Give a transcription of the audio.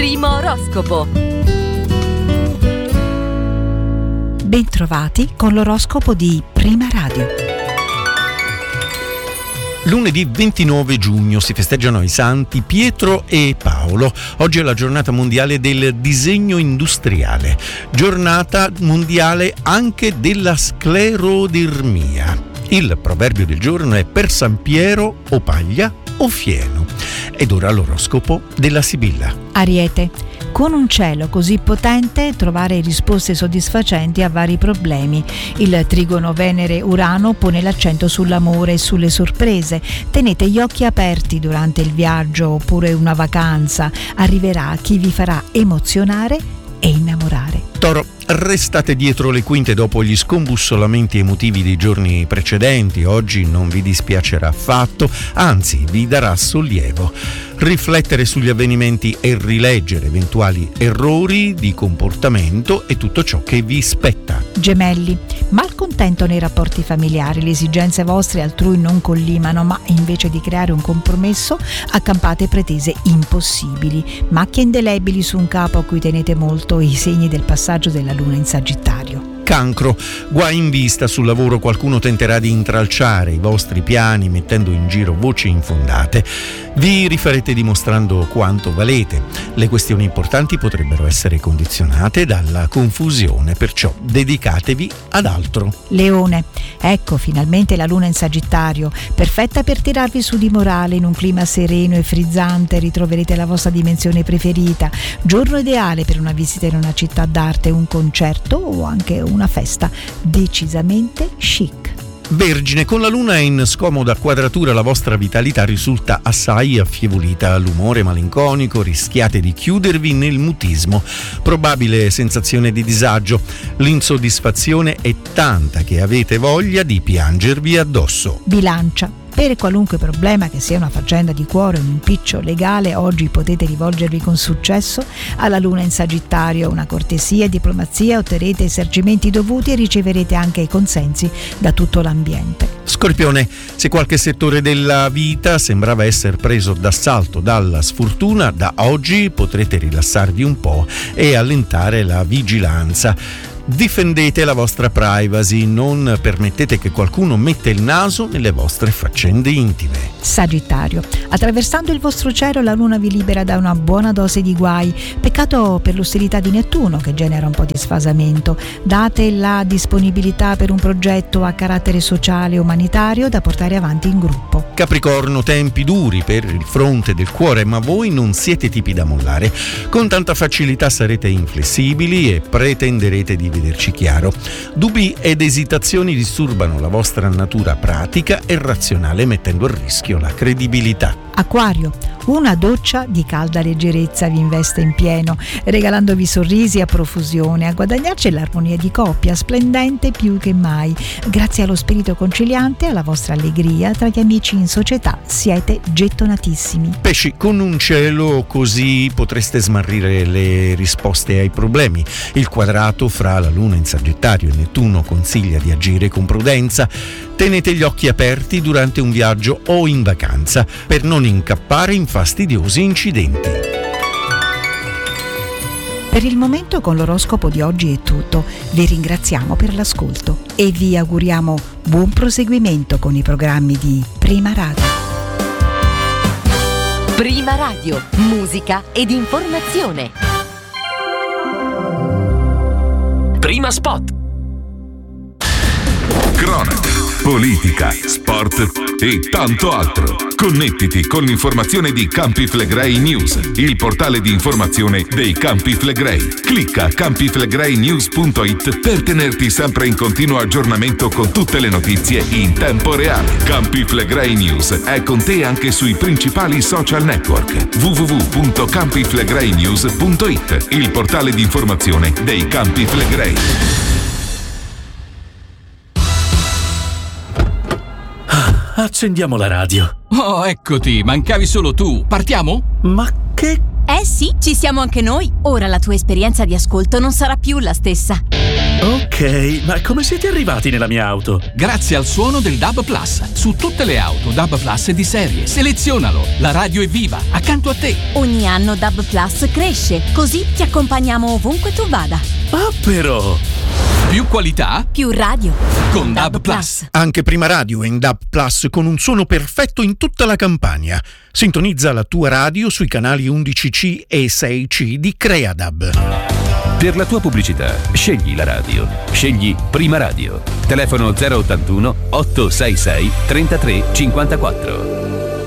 Primo oroscopo. Bentrovati con l'oroscopo di Prima Radio. Lunedì 29 giugno si festeggiano i santi Pietro e Paolo. Oggi è la giornata mondiale del disegno industriale, giornata mondiale anche della sclerodermia. Il proverbio del giorno è: per San Piero o paglia o fieno. Ed ora l'oroscopo della Sibilla. Ariete. Con un cielo così potente trovare risposte soddisfacenti a vari problemi. Il trigono Venere-Urano pone l'accento sull'amore e sulle sorprese. Tenete gli occhi aperti durante il viaggio oppure una vacanza. Arriverà chi vi farà emozionare e innamorare. Toro, restate dietro le quinte dopo gli scombussolamenti emotivi dei giorni precedenti. Oggi non vi dispiacerà affatto, anzi vi darà sollievo. Riflettere sugli avvenimenti e rileggere eventuali errori di comportamento è tutto ciò che vi spetta. Gemelli. Malcontento nei rapporti familiari, le esigenze vostre altrui non collimano, ma invece di creare un compromesso accampate pretese impossibili. Macchie indelebili su un capo a cui tenete molto, i segni del passaggio della luna in Sagittario. Cancro, guai in vista sul lavoro, qualcuno tenterà di intralciare i vostri piani mettendo in giro voci infondate. Vi rifarete dimostrando quanto valete. Le questioni importanti potrebbero essere condizionate dalla confusione, perciò dedicatevi ad altro. Leone. Ecco finalmente la luna in Sagittario, perfetta per tirarvi su di morale. In un clima sereno e frizzante ritroverete la vostra dimensione preferita. Giorno ideale per una visita in una città d'arte, un concerto o anche una festa decisamente chic. Vergine, con la luna in scomoda quadratura la vostra vitalità risulta assai affievolita, l'umore malinconico, rischiate di chiudervi nel mutismo, probabile sensazione di disagio, l'insoddisfazione è tanta che avete voglia di piangervi addosso. Bilancia. Per qualunque problema, che sia una faccenda di cuore o un impiccio legale, oggi potete rivolgervi con successo alla luna in Sagittario. Una cortesia e diplomazia, otterrete i esercimenti dovuti e riceverete anche i consensi da tutto l'ambiente. Scorpione, se qualche settore della vita sembrava essere preso d'assalto dalla sfortuna, da oggi potrete rilassarvi un po' e allentare la vigilanza. Difendete la vostra privacy, non permettete che qualcuno metta il naso nelle vostre faccende intime. Sagittario. Attraversando il vostro cielo la luna vi libera da una buona dose di guai. Peccato per l'ostilità di Nettuno che genera un po' di sfasamento. Date la disponibilità per un progetto a carattere sociale e umanitario da portare avanti in gruppo. Capricorno, tempi duri per il fronte del cuore, ma voi non siete tipi da mollare. Con tanta facilità sarete inflessibili e pretenderete di vederci chiaro. Dubbi ed esitazioni disturbano la vostra natura pratica e razionale, mettendo a rischio la credibilità. Acquario. Una doccia di calda leggerezza vi investe in pieno, regalandovi sorrisi a profusione. A guadagnarci l'armonia di coppia, splendente più che mai. Grazie allo spirito conciliante e alla vostra allegria tra gli amici in società siete gettonatissimi. Pesci, con un cielo così potreste smarrire le risposte ai problemi. Il quadrato fra la luna in Sagittario e Nettuno consiglia di agire con prudenza. Tenete gli occhi aperti durante un viaggio o in vacanza per non incappare in fastidiosi incidenti. Per il momento con l'oroscopo di oggi è tutto. Vi ringraziamo per l'ascolto e vi auguriamo buon proseguimento con i programmi di Prima Radio. Prima Radio, musica ed informazione. Prima Spot. Cronaca, politica, sport e tanto altro. Connettiti con l'informazione di Campi Flegrei News, il portale di informazione dei Campi Flegrei. Clicca campiflegreinews.it per tenerti sempre in continuo aggiornamento con tutte le notizie in tempo reale. Campi Flegrei News è con te anche sui principali social network. www.campiflegreinews.it, il portale di informazione dei Campi Flegrei. Accendiamo la radio. Oh, eccoti, mancavi solo tu. Partiamo? Ma che... Eh sì, ci siamo anche noi. Ora la tua esperienza di ascolto non sarà più la stessa. Ok, ma come siete arrivati nella mia auto? Grazie al suono del DAB Plus. Su tutte le auto DAB Plus di serie. Selezionalo. La radio è viva, accanto a te. Ogni anno DAB Plus cresce, così ti accompagniamo ovunque tu vada. Ah, però! Più qualità, Più radio. con DAB Plus. Anche Prima Radio è in DAB Plus con un suono perfetto in tutta la Campania. Sintonizza la tua radio sui canali 11C e 6C di Creadab. Per la tua pubblicità, scegli la radio. Scegli Prima Radio. Telefono 081 866 33 54.